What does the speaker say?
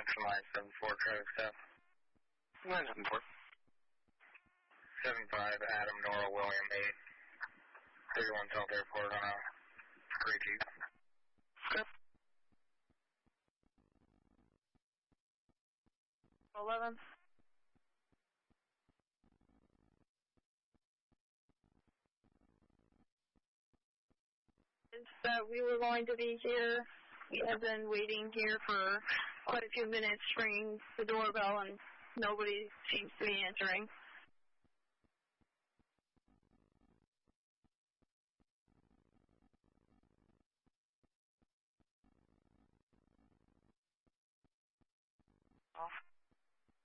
line 74, traffic stop. Line 74. 75, Adam, Nora, William, 8. 31 South Airport on a gray Jeep. Okay. 11. Is that we were going to be here. We have been waiting here for quite a few minutes, ringing the doorbell, and nobody seems to be answering.